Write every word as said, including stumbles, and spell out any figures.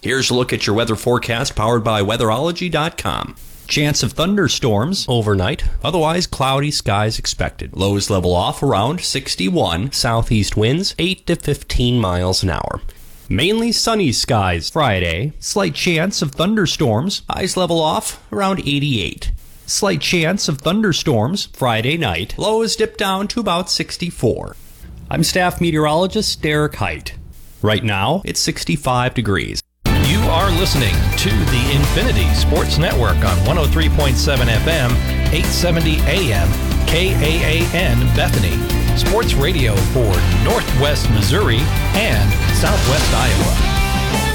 Here's a look at your weather forecast powered by weatherology dot com. Chance of thunderstorms overnight, otherwise cloudy skies expected. Lows level off around sixty-one. Southeast winds eight to fifteen miles an hour. Mainly sunny skies Friday. Slight chance of thunderstorms. Highs level off around eighty-eight. Slight chance of thunderstorms Friday night. Lows dip down to about sixty-four. I'm staff meteorologist Derek Height. Right now, it's sixty-five degrees. You are listening to the Infinity Sports Network on one oh three point seven F M, eight seventy A M, K A A N Bethany. Sports radio for Northwest Missouri and Southwest Iowa.